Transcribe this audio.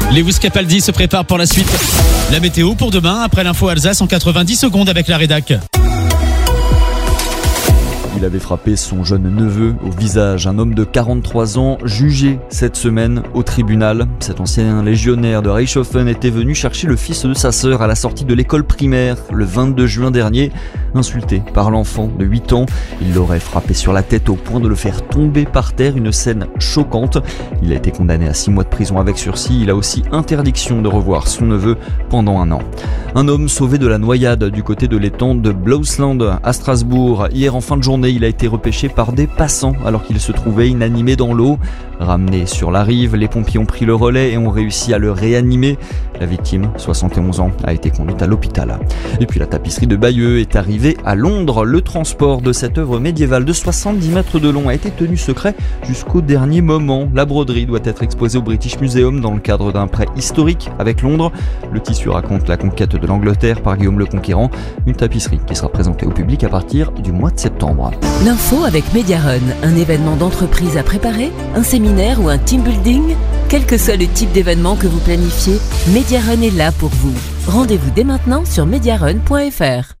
Lewis Capaldi se prépare pour la suite. La météo pour demain, après l'info Alsace en 90 secondes avec la rédac. Il avait frappé son jeune neveu au visage. Un homme de 43 ans jugé cette semaine au tribunal. Cet ancien légionnaire de Reichshofen était venu chercher le fils de sa sœur à la sortie de l'école primaire le 22 juin dernier. Insulté par l'enfant de 8 ans, il l'aurait frappé sur la tête au point de le faire tomber par terre. Une scène choquante. Il a été condamné à 6 mois de prison avec sursis. Il a aussi interdiction de revoir son neveu pendant 1 an. Un homme sauvé de la noyade du côté de l'étang de Blausland à Strasbourg. Hier en fin de journée, il a été repêché par des passants alors qu'il se trouvait inanimé dans l'eau. Ramené sur la rive, les pompiers ont pris le relais et ont réussi à le réanimer. La victime, 71 ans, a été conduite à l'hôpital. Et puis la tapisserie de Bayeux est arrivée à Londres. Le transport de cette œuvre médiévale de 70 mètres de long a été tenu secret jusqu'au dernier moment. La broderie doit être exposée au British Museum dans le cadre d'un prêt historique avec Londres. Le tissu raconte la conquête de l'Angleterre par Guillaume le Conquérant. Une tapisserie qui sera présentée au public à partir du mois de septembre. L'info avec Mediarun, un événement d'entreprise à préparer, un séminaire ou un team building. Quel que soit le type d'événement que vous planifiez, Mediarun est là pour vous. Rendez-vous dès maintenant sur mediarun.fr.